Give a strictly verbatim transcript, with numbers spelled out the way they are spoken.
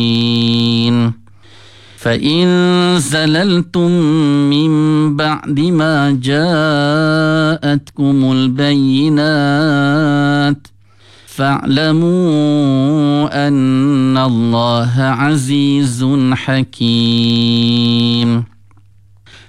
فإن زللتم من بعد ما جاءتكم البينات فاعلموا أن الله عزيز حكيم